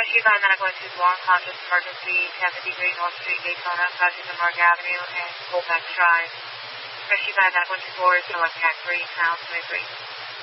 Rescue 5 Medical Institute, Long Conscious Emergency, Tampa Degree, North Street, Daytona, crossing the Mark Avenue and Colfax Drive. Rescue 5 Medical Institute, 4 is Select Cat 3, Sound 23.